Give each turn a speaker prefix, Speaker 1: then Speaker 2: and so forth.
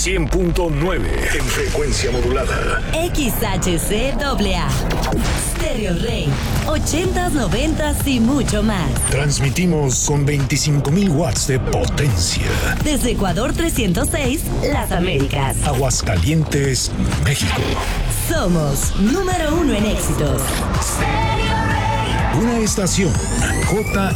Speaker 1: 100.9 en frecuencia modulada.
Speaker 2: XHCAA. Stereo Rey. 80s, 90s y mucho más.
Speaker 1: Transmitimos con 25,000 watts de potencia.
Speaker 2: Desde Ecuador 306, Las Américas.
Speaker 1: Aguascalientes, México.
Speaker 2: Somos número 1 en éxitos.
Speaker 1: Una estación J